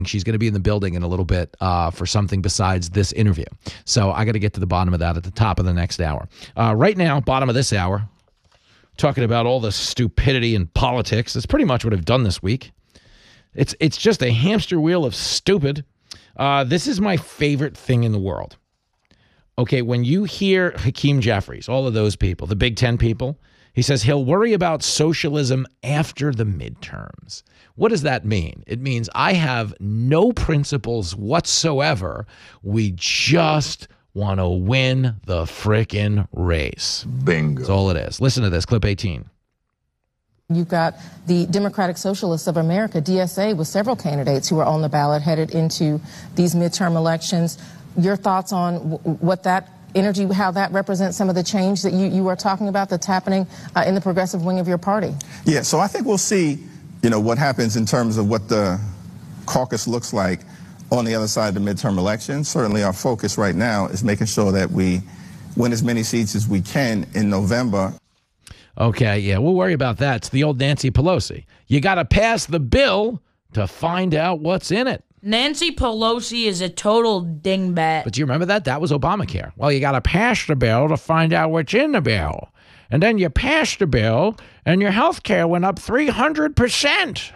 She's going to be in the building in a little bit for something besides this interview. So I got to get to the bottom of that at the top of the next hour. Right now, bottom of this hour, talking about all the stupidity in politics. That's pretty much what I've done this week. It's just a hamster wheel of stupid. This is my favorite thing in the world. Okay, when you hear Hakeem Jeffries, all of those people, the Big Ten people, he says he'll worry about socialism after the midterms. What does that mean? It means I have no principles whatsoever. We just want to win the frickin' race. Bingo. That's all it is. Listen to this, clip 18. You've got the Democratic Socialists of America, DSA, with several candidates who are on the ballot headed into these midterm elections. Your thoughts on what that energy, how that represents some of the change that you are talking about that's happening in the progressive wing of your party? Yeah, so I think we'll see, what happens in terms of what the caucus looks like on the other side of the midterm elections. Certainly our focus right now is making sure that we win as many seats as we can in November. Okay, yeah, we'll worry about that. It's the old Nancy Pelosi. You got to pass the bill to find out what's in it. Nancy Pelosi is a total dingbat. But do you remember that? That was Obamacare. Well, you got to pass the bill to find out what's in the bill. And then you passed the bill, and your health care went up 300%.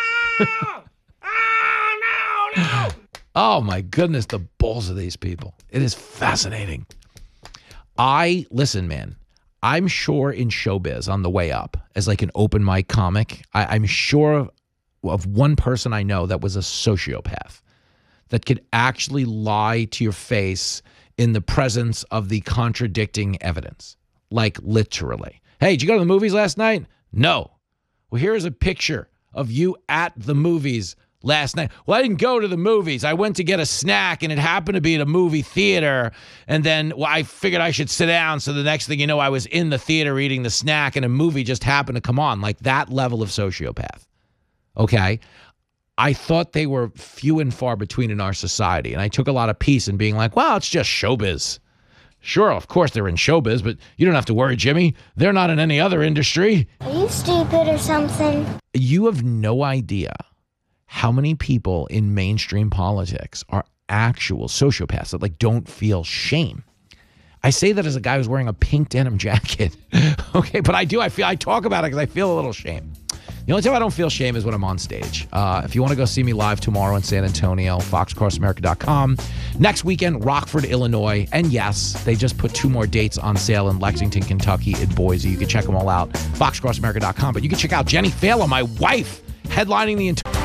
No. Oh, my goodness, the balls of these people. It is fascinating. Listen, man, I'm sure in showbiz on the way up, as like an open mic comic, I'm sure of one person I know that was a sociopath that could actually lie to your face in the presence of the contradicting evidence. Like literally. Hey, did you go to the movies last night? No. Well, here's a picture of you at the movies last night. Well, I didn't go to the movies. I went to get a snack, and it happened to be at a movie theater. And then I figured I should sit down. So the next thing you know, I was in the theater eating the snack, and a movie just happened to come on. Like that level of sociopath. Okay? I thought they were few and far between in our society. And I took a lot of peace in being like, well, it's just showbiz. Sure, of course they're in showbiz, but you don't have to worry, Jimmy. They're not in any other industry. Are you stupid or something? You have no idea how many people in mainstream politics are actual sociopaths that like don't feel shame. I say that as a guy who's wearing a pink denim jacket. Okay, but I talk about it because I feel a little shame. The only time I don't feel shame is when I'm on stage. If you want to go see me live tomorrow in San Antonio, foxcrossamerica.com. Next weekend, Rockford, Illinois. And yes, they just put 2 more dates on sale in Lexington, Kentucky, and Boise. You can check them all out, foxcrossamerica.com. But you can check out Jenny Fallon, my wife, headlining the entire...